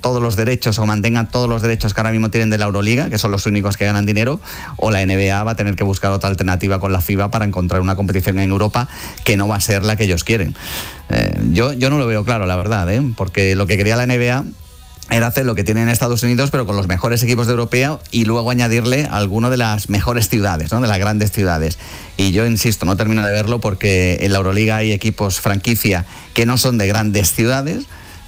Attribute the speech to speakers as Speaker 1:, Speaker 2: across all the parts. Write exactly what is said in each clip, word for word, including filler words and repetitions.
Speaker 1: todos los derechos o mantengan todos los derechos que ahora mismo tienen de la Euroliga, que son los únicos que ganan dinero, o la N B A va a tener que buscar otra alternativa con la FIBA para encontrar una competición en Europa que no va a ser la que ellos quieren. Eh, yo, yo no lo veo claro, la verdad, ¿eh? Porque lo que quería la N B A era hacer lo que tiene en Estados Unidos, pero con los mejores equipos de Europa y luego añadirle alguno de las mejores ciudades, ¿no? De las grandes ciudades. Y yo insisto, no termino de verlo porque en la Euroliga hay equipos franquicia que no son de grandes ciudades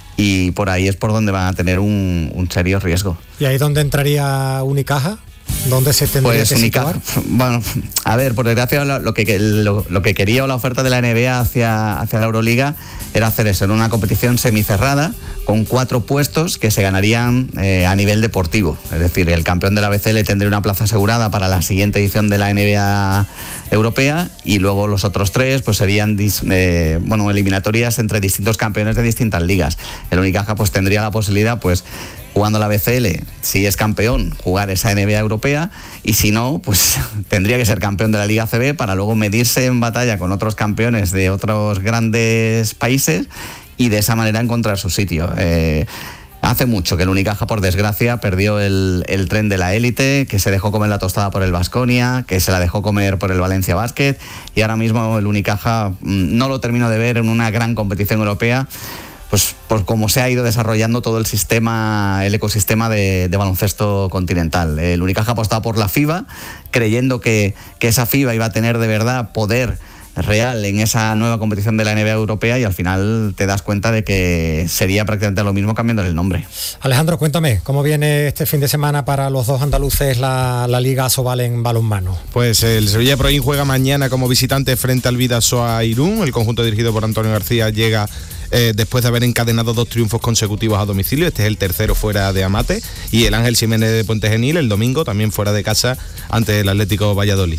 Speaker 1: y por ahí es por donde van a tener un, un serio riesgo.
Speaker 2: ¿Y ahí dónde entraría Unicaja? ¿Dónde se tendría
Speaker 1: pues
Speaker 2: que
Speaker 1: Unicaja,
Speaker 2: situar?
Speaker 1: Bueno, a ver, por desgracia lo que, lo, lo que quería o la oferta de la N B A hacia, hacia la Euroliga era hacer eso, en una competición semicerrada con cuatro puestos que se ganarían eh, a nivel deportivo. Es decir, el campeón de la B C L tendría una plaza asegurada para la siguiente edición de la N B A europea y luego los otros tres pues serían eh, bueno, eliminatorias entre distintos campeones de distintas ligas. El Unicaja pues tendría la posibilidad pues jugando la B C L, si es campeón, jugar esa N B A europea y si no, pues tendría que ser campeón de la Liga C B para luego medirse en batalla con otros campeones de otros grandes países y de esa manera encontrar su sitio. Eh, hace mucho que el Unicaja, por desgracia, perdió el, el tren de la élite, que se dejó comer la tostada por el Baskonia, que se la dejó comer por el Valencia Basket y ahora mismo el Unicaja mmm, no lo termino de ver en una gran competición europea. Pues por cómo se ha ido desarrollando todo el sistema, el ecosistema de, de baloncesto continental. El Unicaja apostaba por la FIBA, creyendo que, que esa FIBA iba a tener de verdad poder real en esa nueva competición de la N B A europea y al final te das cuenta de que sería prácticamente lo mismo cambiándole el nombre.
Speaker 2: Alejandro, cuéntame, ¿cómo viene este fin de semana para los dos andaluces la, la Liga Asobal en balonmano?
Speaker 3: Pues el Sevilla Proin juega mañana como visitante frente al Bidasoa Irún. El conjunto dirigido por Antonio García llega eh, después de haber encadenado dos triunfos consecutivos a domicilio. Este es el tercero fuera de Amate. Y el Ángel Jiménez de Puente Genil el domingo también fuera de casa ante el Atlético Valladolid.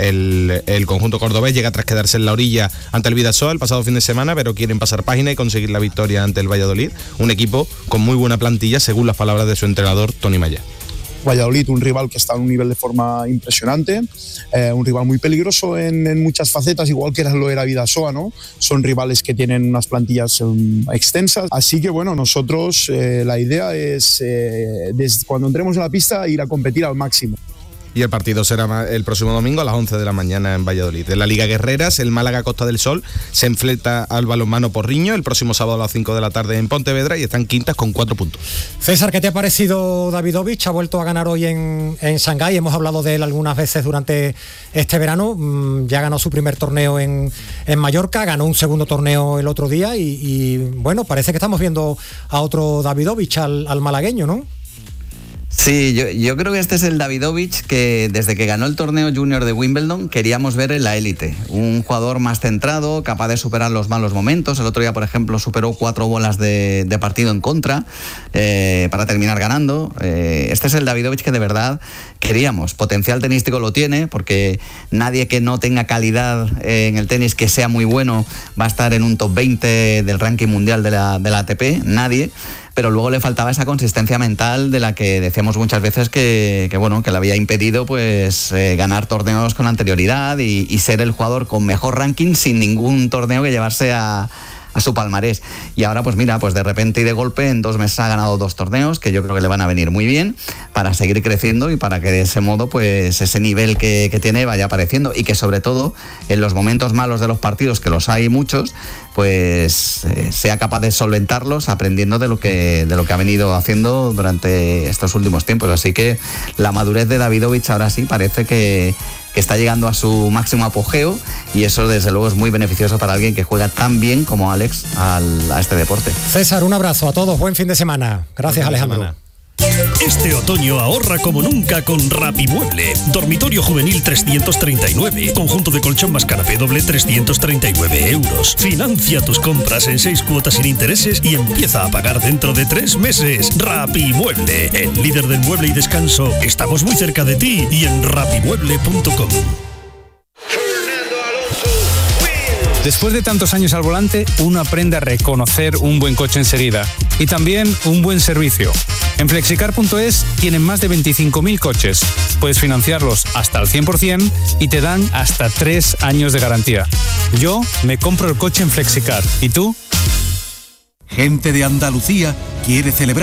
Speaker 3: El, el conjunto cordobés llega tras quedarse en la orilla ante el Bidasoa el pasado fin de semana, pero quieren pasar página y conseguir la victoria ante el Valladolid, un equipo con muy buena plantilla según las palabras de su entrenador Toni Maya.
Speaker 4: Valladolid, un rival que está a un nivel de forma impresionante, eh, un rival muy peligroso en, en muchas facetas, igual que lo era Bidasoa, ¿no? Son rivales que tienen unas plantillas um, extensas, así que bueno, nosotros eh, la idea es, eh, desde cuando entremos en la pista, ir a competir al máximo.
Speaker 3: Y el partido será el próximo domingo a las once de la mañana en Valladolid. En la Liga Guerreras, el Málaga Costa del Sol se enfrenta al balonmano Porriño el próximo sábado a las cinco de la tarde en Pontevedra y están quintas con cuatro puntos.
Speaker 2: César, ¿qué te ha parecido Davidovich? Ha vuelto a ganar hoy en, en Shanghái, hemos hablado de él algunas veces durante este verano, ya ganó su primer torneo en, en Mallorca, ganó un segundo torneo el otro día y, y bueno, parece que estamos viendo a otro Davidovich, al, al malagueño, ¿no?
Speaker 1: Sí, yo, yo creo que este es el Davidovich que desde que ganó el torneo junior de Wimbledon queríamos ver en la élite. Un jugador más centrado, capaz de superar los malos momentos. El otro día, por ejemplo, superó cuatro bolas de, de partido en contra eh, para terminar ganando. Eh, este es el Davidovich que de verdad queríamos. Potencial tenístico lo tiene, porque nadie que no tenga calidad en el tenis que sea muy bueno va a estar en un top veinte del ranking mundial de la, de la A T P. Nadie. Pero luego le faltaba esa consistencia mental de la que decíamos muchas veces que, que bueno, que le había impedido pues eh, ganar torneos con anterioridad y, y ser el jugador con mejor ranking sin ningún torneo que llevarse a, a su palmarés. Y ahora pues mira, pues de repente y de golpe en dos meses ha ganado dos torneos que yo creo que le van a venir muy bien para seguir creciendo y para que de ese modo pues ese nivel que, que tiene vaya apareciendo y que sobre todo en los momentos malos de los partidos, que los hay muchos, pues eh, sea capaz de solventarlos aprendiendo de lo que de lo que ha venido haciendo durante estos últimos tiempos. Así que la madurez de Davidovich ahora sí parece que, que está llegando a su máximo apogeo y eso desde luego es muy beneficioso para alguien que juega tan bien como Alex al, a este deporte.
Speaker 2: César, un abrazo a todos, buen fin de semana. Gracias, Alejandro. Semana.
Speaker 5: Este otoño ahorra como nunca con Rapimueble. Dormitorio juvenil trescientos treinta y nueve. Conjunto de colchón más canapé doble trescientos treinta y nueve euros. Financia tus compras en seis cuotas sin intereses y empieza a pagar dentro de tres meses. Rapimueble, el líder del mueble y descanso. Estamos muy cerca de ti y en rapimueble punto com.
Speaker 6: Después de tantos años al volante, uno aprende a reconocer un buen coche enseguida y también un buen servicio. En flexicar punto es tienen más de veinticinco mil coches. Puedes financiarlos hasta el cien por ciento y te dan hasta tres años de garantía. Yo me compro el coche en Flexicar. ¿Y tú?
Speaker 7: Gente de Andalucía quiere celebrar